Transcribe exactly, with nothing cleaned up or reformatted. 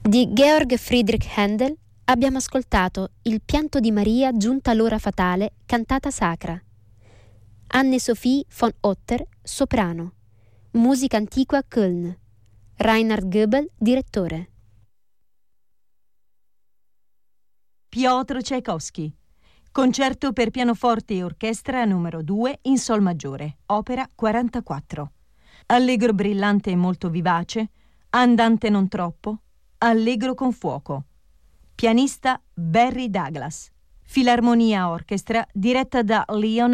Di Georg Friedrich Händel abbiamo ascoltato Il pianto di Maria giunta l'ora fatale, cantata sacra. Anne-Sophie von Otter, soprano. Musica antiqua Köln. Reinhard Goebel, direttore. Piotr Tchaikovsky. Concerto per pianoforte e orchestra numero due in sol maggiore, opera quarantaquattro. Allegro brillante e molto vivace, andante non troppo, allegro con fuoco. Pianista Barry Douglas. Filarmonia Orchestra diretta da Leon